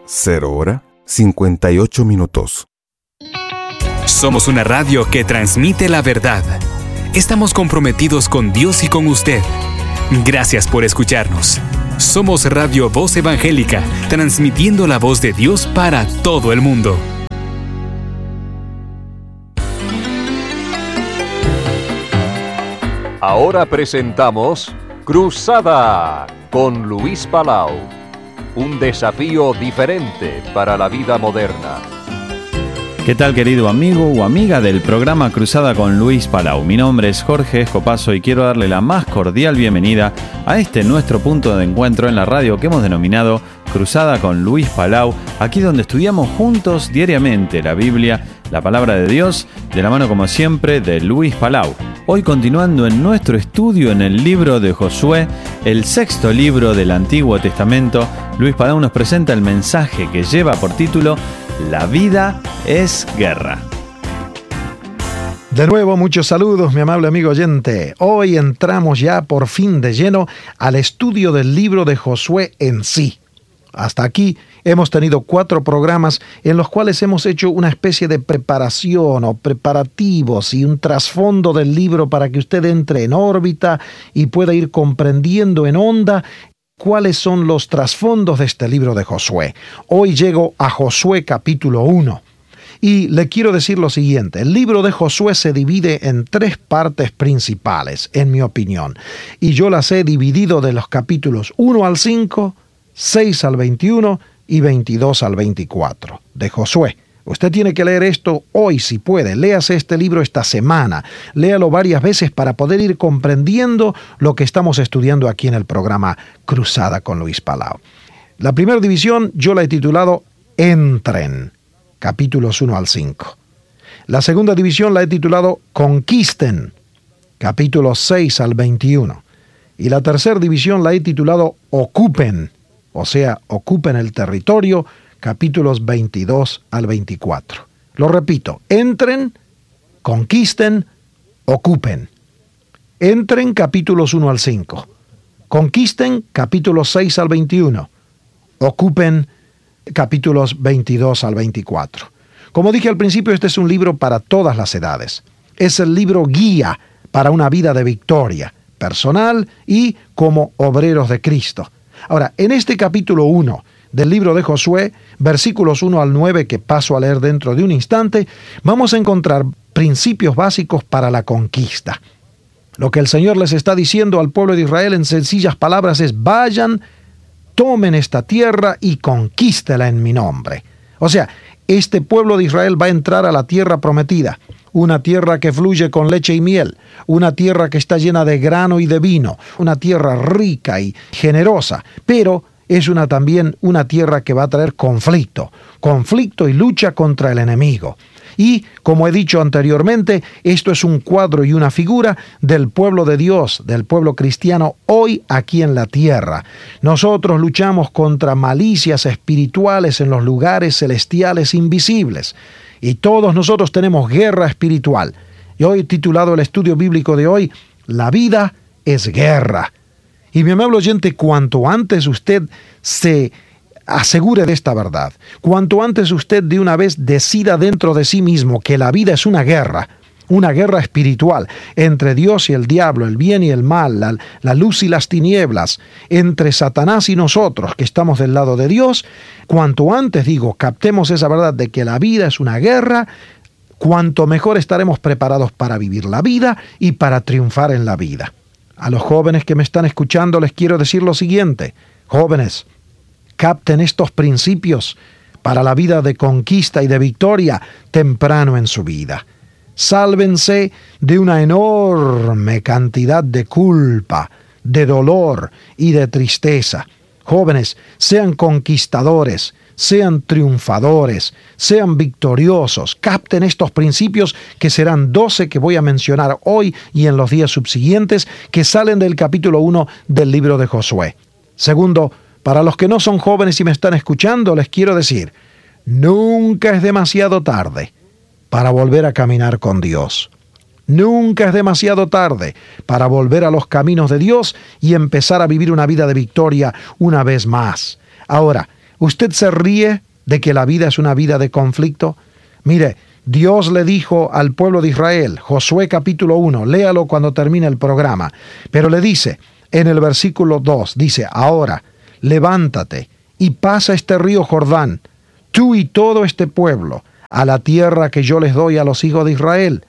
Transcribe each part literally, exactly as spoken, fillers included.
Cero hora, cincuenta y ocho minutos. Somos una radio que transmite la verdad. Estamos comprometidos con Dios y con usted. Gracias por escucharnos. Somos Radio Voz Evangélica, transmitiendo la voz de Dios para todo el mundo. Ahora presentamos Cruzada con Luis Palau. Un desafío diferente para la vida moderna. ¿Qué tal, querido amigo o amiga del programa Cruzada con Luis Palau? Mi nombre es Jorge Escopazo y quiero darle la más cordial bienvenida a este nuestro punto de encuentro en la radio que hemos denominado Cruzada con Luis Palau, aquí donde estudiamos juntos diariamente la Biblia, la palabra de Dios, de la mano como siempre de Luis Palau. Hoy continuando en nuestro estudio en el libro de Josué, el sexto libro del Antiguo Testamento, Luis Palau nos presenta el mensaje que lleva por título La vida es guerra. De nuevo, muchos saludos, mi amable amigo oyente. Hoy entramos ya por fin de lleno al estudio del libro de Josué en sí. Hasta aquí hemos tenido cuatro programas en los cuales hemos hecho una especie de preparación o preparativos y un trasfondo del libro para que usted entre en órbita y pueda ir comprendiendo en onda cuáles son los trasfondos de este libro de Josué. Hoy llego a Josué capítulo uno. Y le quiero decir lo siguiente, el libro de Josué se divide en tres partes principales, en mi opinión. Y yo las he dividido de los capítulos uno al cinco, seis al veintiuno y veintidós al veinticuatro de Josué. Usted tiene que leer esto hoy si puede. Léase este libro esta semana. Léalo varias veces para poder ir comprendiendo lo que estamos estudiando aquí en el programa Cruzada con Luis Palau. La primera división yo la he titulado Entren, capítulos uno al cinco. La segunda división la he titulado Conquisten, capítulos seis al veintiuno. Y la tercera división la he titulado Ocupen, o sea, ocupen el territorio, capítulos veintidós al veinticuatro. Lo repito, entren, conquisten, ocupen. Entren, capítulos uno al cinco. Conquisten, capítulos seis al veintiuno. Ocupen, capítulos veintidós al veinticuatro. Como dije al principio, este es un libro para todas las edades. Es el libro guía para una vida de victoria, personal y como obreros de Cristo. Ahora, en este capítulo uno del libro de Josué, versículos uno al nueve, que paso a leer dentro de un instante, vamos a encontrar principios básicos para la conquista. Lo que el Señor les está diciendo al pueblo de Israel en sencillas palabras es: vayan, tomen esta tierra y conquístela en mi nombre. O sea, este pueblo de Israel va a entrar a la tierra prometida, una tierra que fluye con leche y miel, una tierra que está llena de grano y de vino, una tierra rica y generosa, pero es una, también una tierra que va a traer conflicto, conflicto y lucha contra el enemigo. Y, como he dicho anteriormente, esto es un cuadro y una figura del pueblo de Dios, del pueblo cristiano hoy aquí en la tierra. Nosotros luchamos contra malicias espirituales en los lugares celestiales invisibles. Y todos nosotros tenemos guerra espiritual. Y hoy he titulado el estudio bíblico de hoy, La vida es guerra. Y mi amable oyente, cuanto antes usted se asegure de esta verdad, cuanto antes usted de una vez decida dentro de sí mismo que la vida es una guerra, una guerra espiritual entre Dios y el diablo, el bien y el mal, la, la luz y las tinieblas, entre Satanás y nosotros que estamos del lado de Dios, cuanto antes, digo, captemos esa verdad de que la vida es una guerra, cuanto mejor estaremos preparados para vivir la vida y para triunfar en la vida. A los jóvenes que me están escuchando les quiero decir lo siguiente: jóvenes, capten estos principios para la vida de conquista y de victoria temprano en su vida. Sálvense de una enorme cantidad de culpa, de dolor y de tristeza. Jóvenes, sean conquistadores, sean triunfadores, sean victoriosos. Capten estos principios, que serán doce que voy a mencionar hoy y en los días subsiguientes, que salen del capítulo uno del libro de Josué. Segundo, para los que no son jóvenes y me están escuchando, les quiero decir, nunca es demasiado tarde para volver a caminar con Dios. Nunca es demasiado tarde para volver a los caminos de Dios y empezar a vivir una vida de victoria una vez más. Ahora, ¿Usted se ríe de que la vida es una vida de conflicto? Mire, Dios le dijo al pueblo de Israel, Josué capítulo uno, léalo cuando termine el programa, pero le dice, en el versículo dos, dice, ahora, levántate y pasa este río Jordán, tú y todo este pueblo, a la tierra que yo les doy a los hijos de Israel.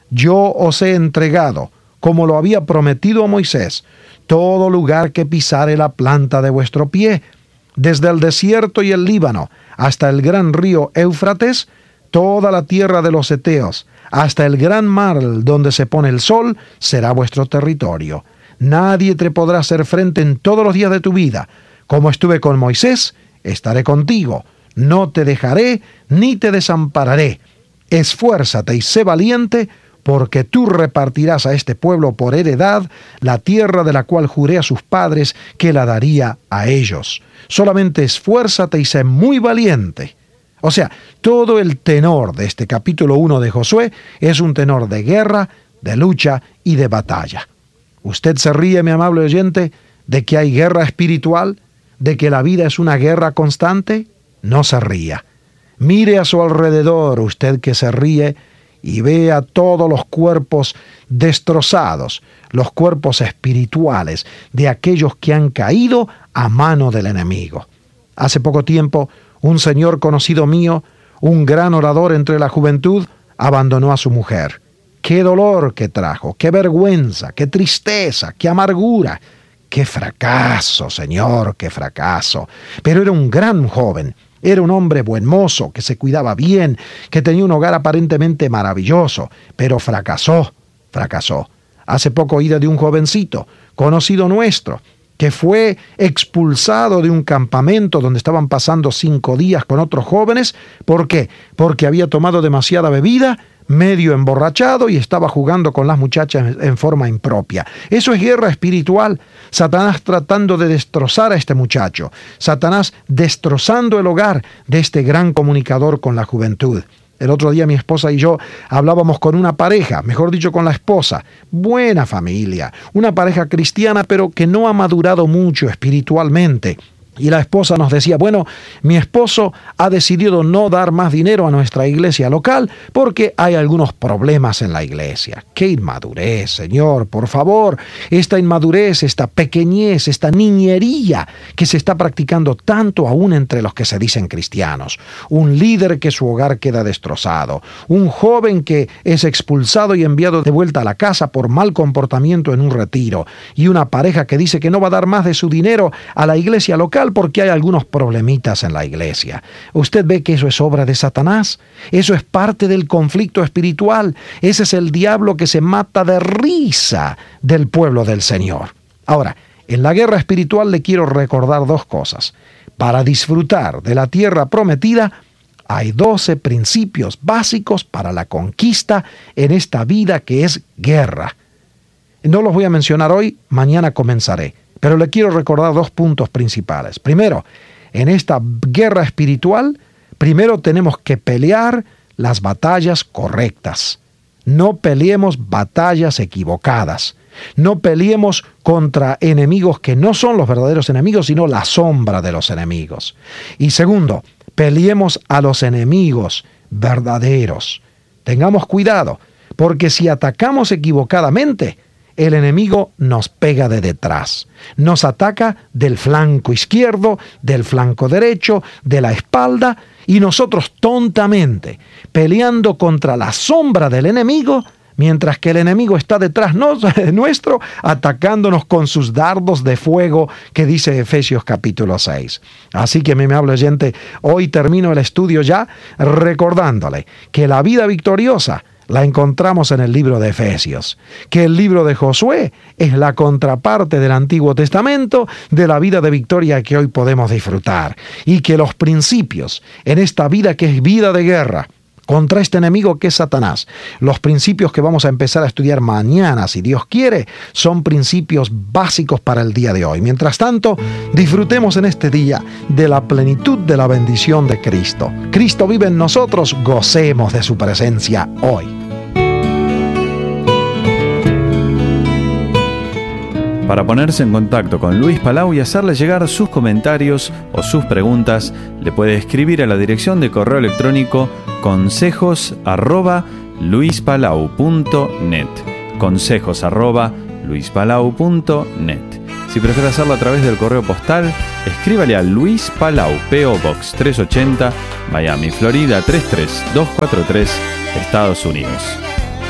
Yo os he entregado, como lo había prometido a Moisés, todo lugar que pisare la planta de vuestro pie, desde el desierto y el Líbano, hasta el gran río Éufrates, toda la tierra de los heteos, hasta el gran mar donde se pone el sol, será vuestro territorio. Nadie te podrá hacer frente en todos los días de tu vida. Como estuve con Moisés, estaré contigo. No te dejaré ni te desampararé. Esfuérzate y sé valiente, porque tú repartirás a este pueblo por heredad la tierra de la cual juré a sus padres que la daría a ellos. Solamente esfuérzate y sé muy valiente. O sea, todo el tenor de este capítulo uno de Josué es un tenor de guerra, de lucha y de batalla. ¿Usted se ríe, mi amable oyente, de que hay guerra espiritual? ¿De que la vida es una guerra constante? No se ría. Mire a su alrededor, usted que se ríe, y vea todos los cuerpos destrozados, los cuerpos espirituales de aquellos que han caído a mano del enemigo. Hace poco tiempo, un señor conocido mío, un gran orador entre la juventud, abandonó a su mujer. ¡Qué dolor que trajo! ¡Qué vergüenza! ¡Qué tristeza! ¡Qué amargura! ¡Qué fracaso, señor! ¡Qué fracaso! Pero era un gran joven. Era un hombre buen mozo, que se cuidaba bien, que tenía un hogar aparentemente maravilloso, pero fracasó, fracasó. Hace poco oí de un jovencito, conocido nuestro, que fue expulsado de un campamento donde estaban pasando cinco días con otros jóvenes. ¿Por qué? Porque había tomado demasiada bebida, medio emborrachado y estaba jugando con las muchachas en forma impropia. Eso es guerra espiritual. Satanás tratando de destrozar a este muchacho. Satanás destrozando el hogar de este gran comunicador con la juventud. El otro día mi esposa y yo hablábamos con una pareja, mejor dicho con la esposa, buena familia, una pareja cristiana pero que no ha madurado mucho espiritualmente. Y la esposa nos decía, bueno, mi esposo ha decidido no dar más dinero a nuestra iglesia local porque hay algunos problemas en la iglesia. ¡Qué inmadurez, Señor! Por favor, esta inmadurez, esta pequeñez, esta niñería que se está practicando tanto aún entre los que se dicen cristianos. Un líder que su hogar queda destrozado. Un joven que es expulsado y enviado de vuelta a la casa por mal comportamiento en un retiro. Y una pareja que dice que no va a dar más de su dinero a la iglesia local porque hay algunos problemitas en la iglesia. ¿Usted ve que eso es obra de Satanás? Eso es parte del conflicto espiritual. Ese es el diablo que se mata de risa del pueblo del Señor. Ahora, en la guerra espiritual le quiero recordar dos cosas. Para disfrutar de la tierra prometida, hay doce principios básicos para la conquista en esta vida que es guerra. No los voy a mencionar hoy, mañana comenzaré. Pero le quiero recordar dos puntos principales. Primero, en esta guerra espiritual, primero tenemos que pelear las batallas correctas. No peleemos batallas equivocadas. No peleemos contra enemigos que no son los verdaderos enemigos, sino la sombra de los enemigos. Y segundo, peleemos a los enemigos verdaderos. Tengamos cuidado, porque si atacamos equivocadamente, el enemigo nos pega de detrás, nos ataca del flanco izquierdo, del flanco derecho, de la espalda, y nosotros tontamente, peleando contra la sombra del enemigo, mientras que el enemigo está detrás nuestro, atacándonos con sus dardos de fuego, que dice Efesios capítulo seis. Así que, mi amable oyente, hoy termino el estudio ya recordándole que la vida victoriosa la encontramos en el libro de Efesios, que el libro de Josué es la contraparte del Antiguo Testamento de la vida de victoria que hoy podemos disfrutar, y que los principios en esta vida que es vida de guerra contra este enemigo que es Satanás, los principios que vamos a empezar a estudiar mañana, si Dios quiere, son principios básicos para el día de hoy. Mientras tanto, disfrutemos en este día de la plenitud de la bendición de Cristo. Cristo vive en nosotros, gocemos de su presencia hoy. Para ponerse en contacto con Luis Palau y hacerle llegar sus comentarios o sus preguntas, le puede escribir a la dirección de correo electrónico consejos arroba luispalau punto net. Consejos arroba luispalau punto net. Si prefiere hacerlo a través del correo postal, escríbale a Luis Palau, P O Box trescientos ochenta, Miami, Florida tres tres dos cuatro tres, Estados Unidos.